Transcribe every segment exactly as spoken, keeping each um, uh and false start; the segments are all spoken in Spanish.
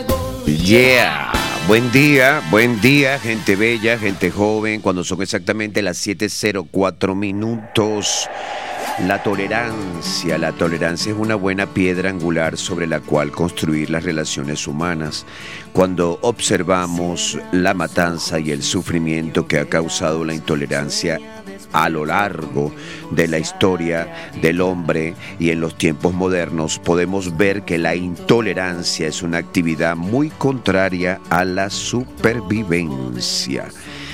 Yeah, buen día, buen día, gente bella, gente joven, cuando son exactamente las siete cero cuatro minutos. La tolerancia, la tolerancia es una buena piedra angular sobre la cual construir las relaciones humanas. Cuando observamos la matanza y el sufrimiento que ha causado la intolerancia a lo largo de la historia del hombre y en los tiempos modernos, podemos ver que la intolerancia es una actividad muy contraria a la supervivencia.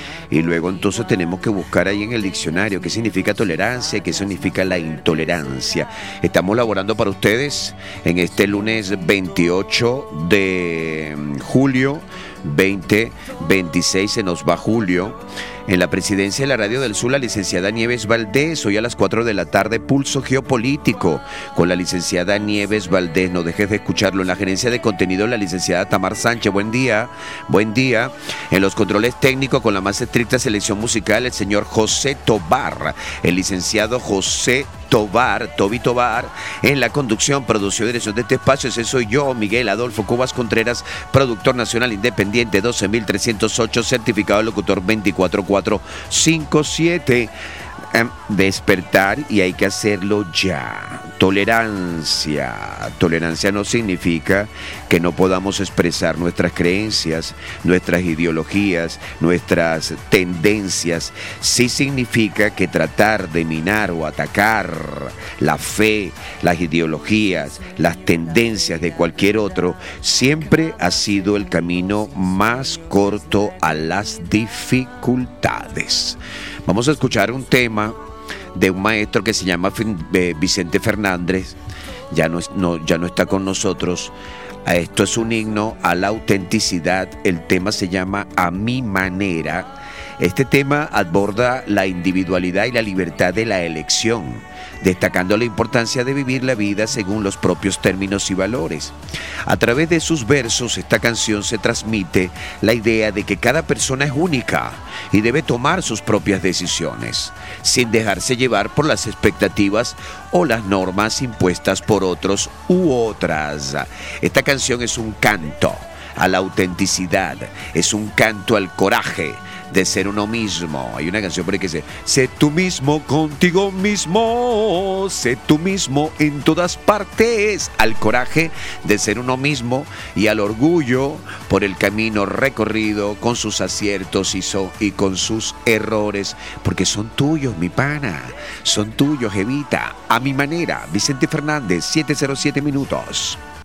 Y luego entonces tenemos que buscar ahí en el diccionario qué significa tolerancia y qué significa la intolerancia. Estamos laborando para ustedes en este lunes veintiocho de julio veinte veintiséis, se nos va julio. En la presidencia de la Radio del Sur, la licenciada Nieves Valdés. Hoy a las cuatro de la tarde, Pulso Geopolítico con la licenciada Nieves Valdés. No dejes de escucharlo. En la gerencia de contenido, la licenciada Tamar Sánchez. Buen día, buen día. En los controles técnicos, con la más estricta selección musical, el señor José Tobar. El licenciado José Tobar, Toby Tobar. En la conducción, producción y dirección de este espacio, ese soy yo, Miguel Adolfo Cubas Contreras, productor nacional independiente, doce mil trescientos ocho, certificado de locutor veinticuatro mil cuatrocientos cincuenta y siete. Despertar, y hay que hacerlo ya. Tolerancia. Tolerancia no significa que no podamos expresar nuestras creencias, nuestras ideologías, nuestras tendencias. Sí significa que tratar de minar o atacar la fe, las ideologías, las tendencias de cualquier otro siempre ha sido el camino más corto a las dificultades. Vamos a escuchar un tema de un maestro que se llama Vicente Fernández. Ya no, no, ya no está con nosotros. Esto es un himno a la autenticidad. El tema se llama A Mi Manera. Este tema aborda la individualidad y la libertad de la elección, destacando la importancia de vivir la vida según los propios términos y valores. A través de sus versos, esta canción se transmite la idea de que cada persona es única y debe tomar sus propias decisiones, sin dejarse llevar por las expectativas o las normas impuestas por otros u otras. Esta canción es un canto a la autenticidad, es un canto al coraje de ser uno mismo. Hay una canción por ahí que dice: sé tú mismo contigo mismo, sé tú mismo en todas partes. Al coraje de ser uno mismo y al orgullo por el camino recorrido, con sus aciertos y, so, y con sus errores, porque son tuyos, mi pana, son tuyos, Evita. A mi manera. Vicente Fernández, siete cero siete minutos.